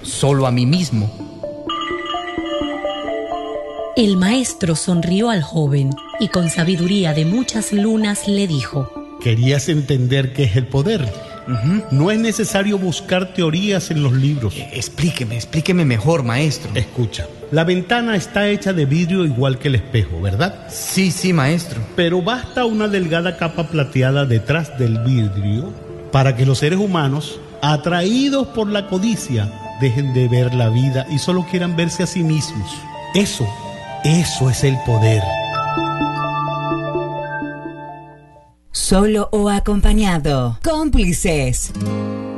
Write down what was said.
solo a mí mismo. El maestro sonrió al joven y con sabiduría de muchas lunas le dijo: ¿Querías entender qué es el poder? No es necesario buscar teorías en los libros. Explíqueme mejor, maestro. Escucha, la ventana está hecha de vidrio igual que el espejo, ¿verdad? Sí, maestro. Pero basta una delgada capa plateada detrás del vidrio para que los seres humanos, atraídos por la codicia, dejen de ver la vida y solo quieran verse a sí mismos. Eso es el poder. Solo o acompañado. Cómplices.